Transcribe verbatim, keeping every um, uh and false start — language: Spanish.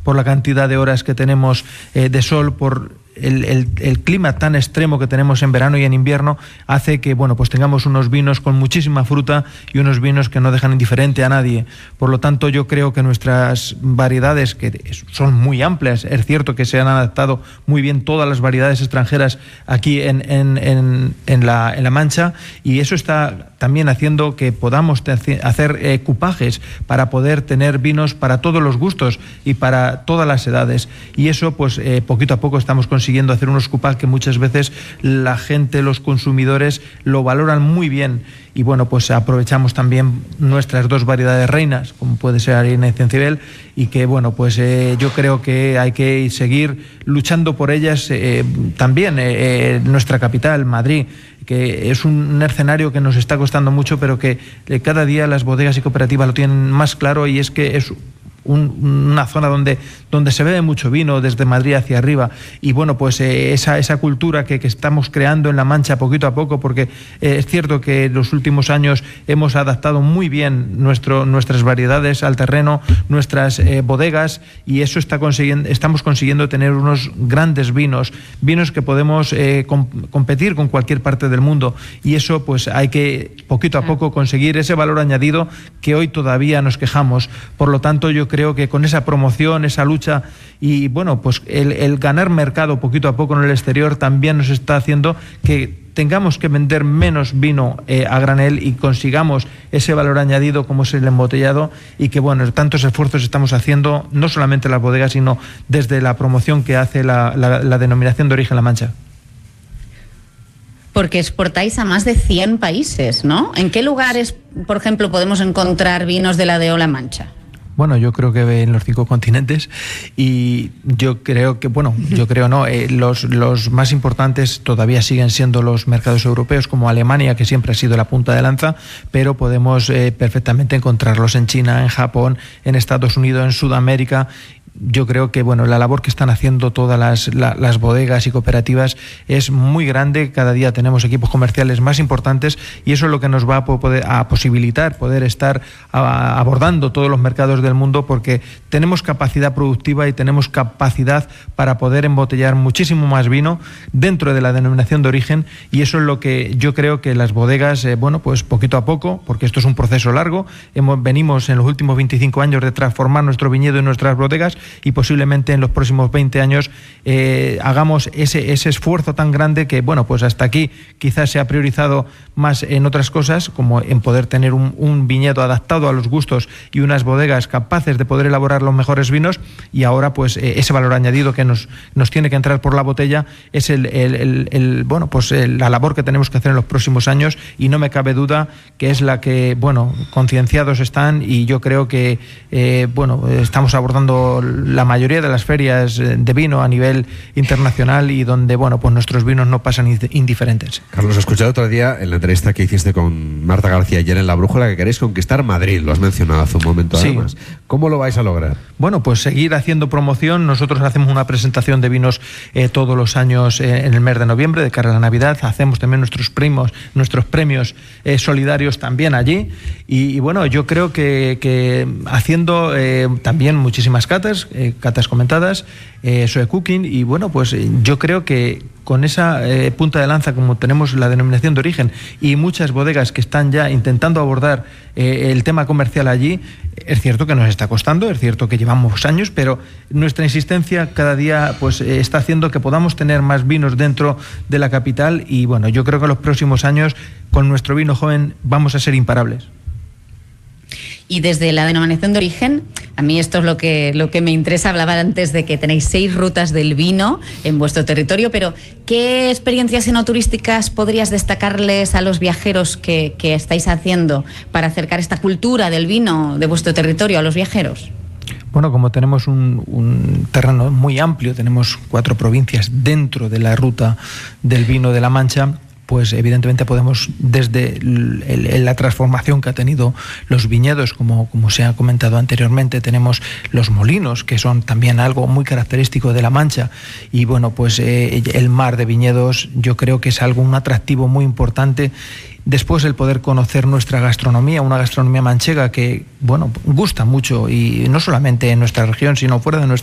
por la cantidad de horas que tenemos eh, de sol, por El, el, el clima tan extremo que tenemos en verano y en invierno, hace que bueno, pues tengamos unos vinos con muchísima fruta y unos vinos que no dejan indiferente a nadie. Por lo tanto, yo creo que nuestras variedades, que son muy amplias, es cierto que se han adaptado muy bien todas las variedades extranjeras aquí en, en, en, en, la, en La Mancha, y eso está también haciendo que podamos hacer eh, cupajes para poder tener vinos para todos los gustos y para todas las edades, y eso pues eh, poquito a poco estamos consiguiendo consiguiendo hacer unos cupajes que muchas veces la gente, los consumidores, lo valoran muy bien. Y bueno, pues aprovechamos también nuestras dos variedades reinas, como puede ser Ariena y Cencibel, y que bueno, pues eh, yo creo que hay que seguir luchando por ellas eh, también eh, en nuestra capital, Madrid, que es un escenario que nos está costando mucho, pero que eh, cada día las bodegas y cooperativas lo tienen más claro, y es que es Un, una zona donde, donde se bebe mucho vino desde Madrid hacia arriba, y bueno, pues eh, esa, esa cultura que, que estamos creando en La Mancha poquito a poco, porque eh, es cierto que en los últimos años hemos adaptado muy bien nuestro, nuestras variedades al terreno, nuestras eh, bodegas, y eso está consiguiendo, estamos consiguiendo tener unos grandes vinos, vinos que podemos eh, com, competir con cualquier parte del mundo, y eso pues hay que poquito a poco conseguir ese valor añadido que hoy todavía nos quejamos. Por lo tanto, yo creo Creo que con esa promoción, esa lucha y bueno, pues el, el ganar mercado poquito a poco en el exterior también nos está haciendo que tengamos que vender menos vino eh, a granel y consigamos ese valor añadido como es el embotellado, y que bueno, tantos esfuerzos estamos haciendo, no solamente las bodegas, sino desde la promoción que hace la, la, la denominación de origen La Mancha. Porque exportáis a más de cien países, ¿no? ¿En qué lugares, por ejemplo, podemos encontrar vinos de la D O La Mancha? Bueno, yo creo que en los cinco continentes, y yo creo que, bueno, yo creo no, eh, los, los más importantes todavía siguen siendo los mercados europeos, como Alemania, que siempre ha sido la punta de lanza, pero podemos eh, perfectamente encontrarlos en China, en Japón, en Estados Unidos, en Sudamérica. Yo creo que bueno, la labor que están haciendo todas las, la, las bodegas y cooperativas es muy grande. Cada día tenemos equipos comerciales más importantes, y eso es lo que nos va a, poder, a posibilitar poder estar a, abordando todos los mercados del mundo, porque tenemos capacidad productiva y tenemos capacidad para poder embotellar muchísimo más vino dentro de la denominación de origen, y eso es lo que yo creo que las bodegas, eh, bueno, pues poquito a poco, porque esto es un proceso largo, hemos, venimos en los últimos veinticinco años de transformar nuestro viñedo y nuestras bodegas, y posiblemente en los próximos veinte años eh, hagamos ese, ese esfuerzo tan grande que, bueno, pues hasta aquí quizás se ha priorizado más en otras cosas, como en poder tener un, un viñedo adaptado a los gustos y unas bodegas capaces de poder elaborar los mejores vinos, y ahora pues eh, ese valor añadido que nos, nos tiene que entrar por la botella es el, el, el, el bueno, pues el, la labor que tenemos que hacer en los próximos años, y no me cabe duda que es la que, bueno, concienciados están, y yo creo que eh, bueno, estamos abordando la mayoría de las ferias de vino a nivel internacional, y donde bueno, pues nuestros vinos no pasan indiferentes. Carlos, he escuchado otro día en la entrevista que hiciste con Marta García ayer en La Brújula que queréis conquistar Madrid, lo has mencionado hace un momento además. Sí. ¿Cómo lo vais a lograr? Bueno, pues seguir haciendo promoción. Nosotros hacemos una presentación de vinos eh, todos los años eh, en el mes de noviembre, de cara a la Navidad. Hacemos también nuestros primos, nuestros premios eh, solidarios también allí, y, y bueno, yo creo que, que haciendo eh, también muchísimas catas, eh, catas comentadas, eh, Soe Cooking, y bueno, pues eh, yo creo que con esa eh, punta de lanza, como tenemos la denominación de origen y muchas bodegas que están ya intentando abordar eh, el tema comercial allí, es cierto que nos está costando, es cierto que llevamos años, pero nuestra insistencia cada día pues eh, está haciendo que podamos tener más vinos dentro de la capital, y bueno, yo creo que en los próximos años con nuestro vino joven vamos a ser imparables. Y desde la denominación de origen, a mí esto es lo que, lo que me interesa. Hablaba antes de que tenéis seis rutas del vino en vuestro territorio, pero ¿qué experiencias enoturísticas podrías destacarles a los viajeros que, que estáis haciendo para acercar esta cultura del vino de vuestro territorio a los viajeros? Bueno, como tenemos un, un terreno muy amplio, tenemos cuatro provincias dentro de la ruta del vino de La Mancha, pues evidentemente podemos, desde el, el, la transformación que ha tenido los viñedos, como, como se ha comentado anteriormente, tenemos los molinos, que son también algo muy característico de La Mancha, y bueno, pues eh, el mar de viñedos yo creo que es algo, un atractivo muy importante. Después el poder conocer nuestra gastronomía, una gastronomía manchega que, bueno, gusta mucho, y no solamente en nuestra región, sino fuera de nuestra